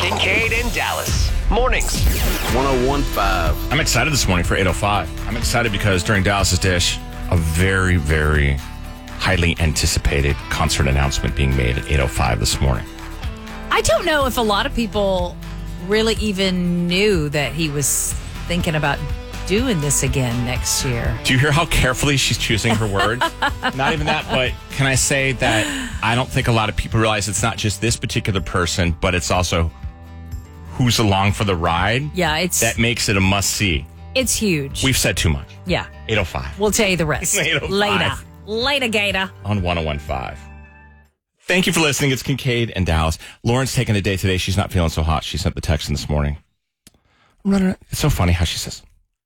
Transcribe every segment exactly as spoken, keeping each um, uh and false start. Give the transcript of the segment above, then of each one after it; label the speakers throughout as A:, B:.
A: Kincaid in Dallas. Mornings.
B: one oh one point five.
C: I'm excited this morning for eight oh five. I'm excited because during Dallas's Dish, a very, very highly anticipated concert announcement being made at eight oh five this morning.
D: I don't know if a lot of people really even knew that he was thinking about doing this again next year.
C: Do you hear how carefully she's choosing her words? Not even that, but can I say that I don't think a lot of people realize it's not just this particular person, but it's also who's along for the ride.
D: Yeah, it's
C: that makes it a must-see.
D: It's huge.
C: We've said too much.
D: Yeah.
C: eight oh five.
D: We'll tell you the rest
C: eight oh five.
D: later. Later, Gator.
C: On one oh one point five. Thank you for listening. It's Kincaid and Dallas. Lauren's taking a day today. She's not feeling so hot. She sent the text in this morning. I'm running. It's so funny how she says,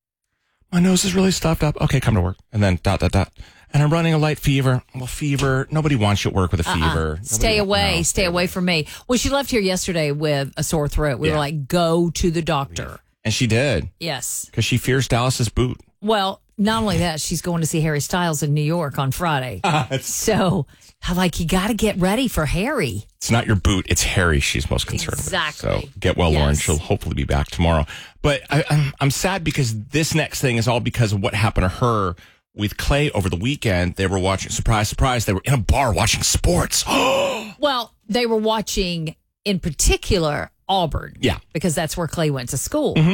C: my nose is really stuffed up. Okay, come to work. And then dot, dot, dot. And I'm running a light fever. Well, fever. Nobody wants you at work with a
D: uh-uh.
C: fever.
D: Stay
C: Nobody,
D: away.
C: no,
D: stay away from me. Well, she left here yesterday with a sore throat. We
C: yeah.
D: were like, go to the doctor.
C: And she did.
D: Yes.
C: Because she fears Dallas's boot.
D: Well, not only that, she's going to see Harry Styles in New York on Friday. So, I'm like, you got to get ready for Harry.
C: It's not your boot. It's Harry she's most concerned
D: exactly.
C: with. So get well,
D: yes.
C: Lauren. She'll hopefully be back tomorrow. But I, I'm, I'm sad because this next thing is all because of what happened to her with Clay over the weekend. They were watching, surprise, surprise, they were in a bar watching sports.
D: Well, they were watching, in particular, Auburn.
C: Yeah.
D: Because that's where Clay went to school.
C: Mm-hmm.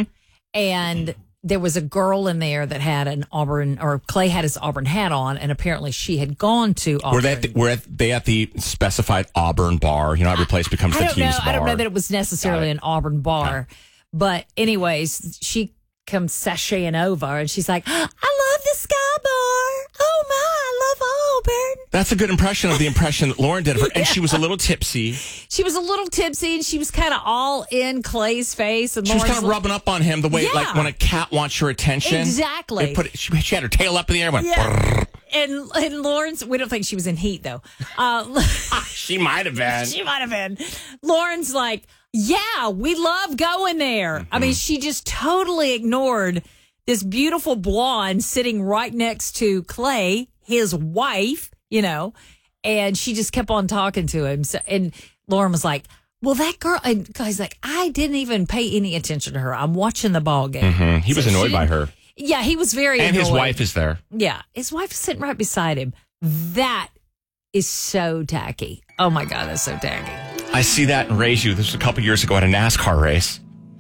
D: And there was a girl in there that had an Auburn, or Clay had his Auburn hat on, and apparently she had gone to Auburn.
C: Were they at the, were they at the specified Auburn bar? You know, every place becomes
D: I
C: the
D: don't
C: team's
D: know,
C: bar.
D: I don't know that it was necessarily an Auburn bar. But anyways, she comes sashaying over, and she's like, I love the Sky Bar. Oh, my, I love Auburn.
C: That's a good impression of the impression that Lauren did of her.
D: Yeah.
C: And she was a little tipsy.
D: She was a little tipsy, and she was kind of all in Clay's face. And
C: She was
D: Lauren's
C: kind of rubbing up on him the way,
D: Yeah.
C: like when a cat wants your attention.
D: Exactly.
C: They put it, she, she had her tail up in the air and went,
D: Yeah. And, and Lauren's, we don't think she was in heat, though. Uh,
C: she might have been.
D: She might have been. Lauren's like, yeah, we love going there. Mm-hmm. I mean, she just totally ignored this beautiful blonde sitting right next to Clay, his wife, you know, and she just kept on talking to him. So, and Lauren was like, well, that girl, and Clay's like, I didn't even pay any attention to her. I'm watching the ball game.
C: Mm-hmm. He
D: so
C: was annoyed by her.
D: Yeah, he was very
C: And
D: annoyed.
C: his wife is there.
D: Yeah, his wife is sitting right beside him. That is so tacky. Oh, my God, that's so tacky.
C: I see that in Raise You. This was a couple years ago at a NASCAR race.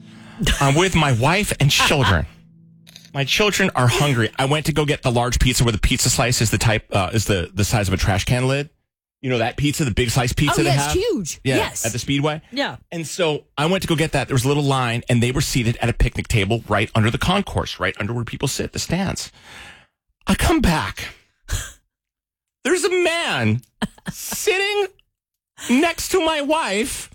C: I'm with my wife and children. My children are hungry. I went to go get the large pizza where the pizza slice is the type uh, is the, the size of a trash can lid. You know that pizza, the big slice pizza
D: oh,
C: they
D: yeah,
C: have?
D: it's huge.
C: Yeah,
D: yes.
C: at the Speedway.
D: Yeah.
C: And so I went to go get that. There was a little line, and they were seated at a picnic table right under the concourse, right under where people sit, the stands. I come back. There's a man sitting next to my wife,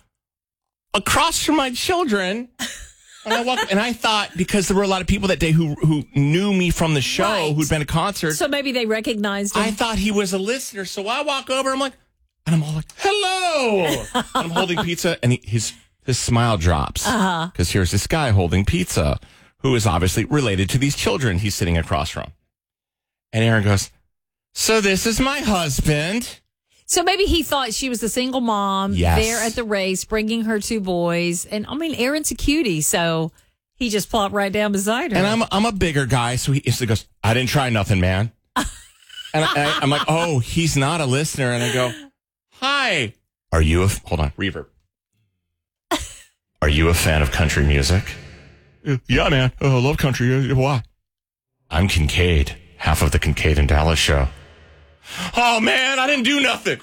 C: across from my children. And I walk, and I thought, because there were a lot of people that day who who knew me from the show,
D: Right.
C: who'd been to concert.
D: So maybe they recognized him.
C: I thought he was a listener. So I walk over, I'm like, and I'm all like, hello. And I'm holding pizza, and he, his his smile drops.
D: Uh-huh.
C: Because here's this guy holding pizza who is obviously related to these children he's sitting across from. And Aaron goes, so this is my husband.
D: So maybe he thought she was a single mom
C: Yes.
D: there at the race, bringing her two boys. And I mean, Aaron's a cutie, so he just plopped right down beside her.
C: And I'm I'm a bigger guy, so he instantly goes, I didn't try nothing, man. and I, I'm like, oh, he's not a listener. And I go, hi. Are you a, hold on, reverb. Are you a fan of country music? Yeah, man. Oh, I love country. Why? I'm Kincaid, half of the Kincaid and Dallas show. Oh, man, I didn't do nothing.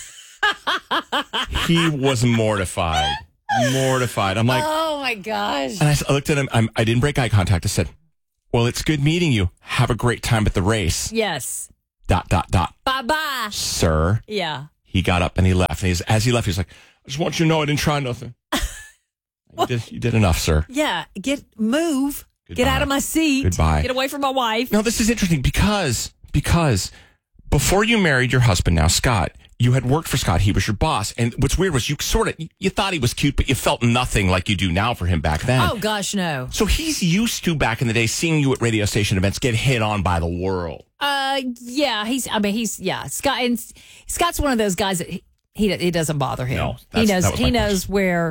C: He was mortified. Mortified. I'm like,
D: oh, my gosh.
C: and I, I looked at him. I'm, I didn't break eye contact. I said, well, it's good meeting you. Have a great time at the race.
D: Yes.
C: Dot, dot, dot.
D: Bye-bye.
C: Sir.
D: Yeah.
C: He got up and he left. And he's, as he left, he was like, I just want you to know I didn't try nothing. you, did, you did enough, sir.
D: Yeah. Get, move.
C: Goodbye.
D: Get out of my seat.
C: Goodbye.
D: Get away from my wife.
C: Now, this is interesting because, because before you married your husband now, Scott, you had worked for Scott. He was your boss. And what's weird was you sort of, you thought he was cute, but you felt nothing like you do now for him back then.
D: Oh, gosh, no.
C: So he's used to, back in the day, seeing you at radio station events get hit on by the world.
D: Uh, yeah, he's, I mean, he's, yeah, Scott, and Scott's one of those guys that he, he, it doesn't bother him.
C: No,
D: he
C: that's-
D: knows,
C: that was
D: he
C: my
D: knows
C: question.
D: where,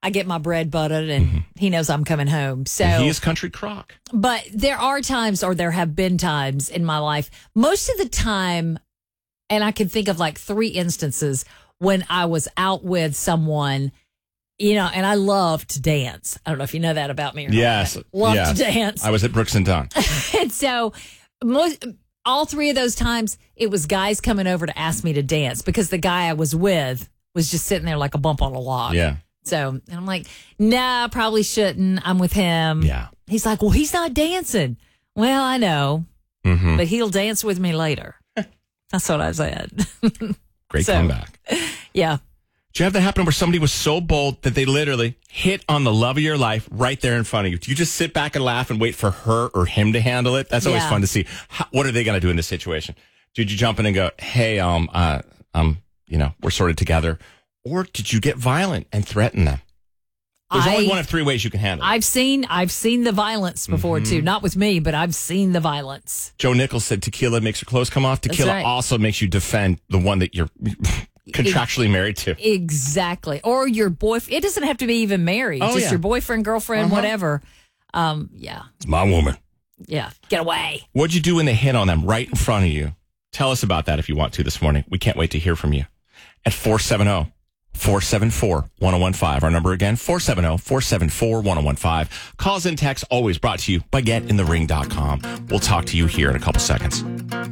D: I get my bread buttered, and mm-hmm. he knows I'm coming home. So
C: and he is country crock.
D: But there are times, or there have been times in my life, most of the time, and I can think of like three instances when I was out with someone, you know, and I love to dance. I don't know if you know that about me or
C: yes.
D: not. Love
C: yes.
D: to dance.
C: I was at Brooks and Dunn.
D: And so most, all three of those times, it was guys coming over to ask me to dance because the guy I was with was just sitting there like a bump on a log.
C: Yeah.
D: So, and I'm like, nah, probably shouldn't. I'm with him.
C: Yeah.
D: He's like, well, he's not dancing. Well, I know,
C: mm-hmm.
D: but he'll dance with me later. That's what I said.
C: Great
D: so,
C: comeback.
D: Yeah.
C: Did you have that happen where somebody was so bold that they literally hit on the love of your life right there in front of you? Do you just sit back and laugh and wait for her or him to handle it? That's always
D: yeah.
C: fun to see. How, what are they going to do in this situation? Did you jump in and go, hey, um, uh, um, you know, we're sort of together? Or did you get violent and threaten them? There's
D: I,
C: only one of three ways you can handle it.
D: I've seen, I've seen the violence before mm-hmm. too. Not with me, but I've seen the violence.
C: Joe Nichols said tequila makes your clothes come off. Tequila
D: right.
C: also makes you defend the one that you're contractually married to.
D: Exactly. Or your boyfriend. It doesn't have to be even married.
C: Oh,
D: just
C: yeah.
D: your boyfriend, girlfriend,
C: uh-huh.
D: whatever. Um, yeah.
C: It's my woman.
D: Yeah. Get away.
C: What'd you do when they hit on them right in front of you? Tell us about that if you want to this morning. We can't wait to hear from you. At four seven zero, four seven four, one zero one five. Our number again, four seven zero, four seven four, one zero one five. Calls and texts always brought to you by get in the ring dot com. We'll talk to you here in a couple seconds.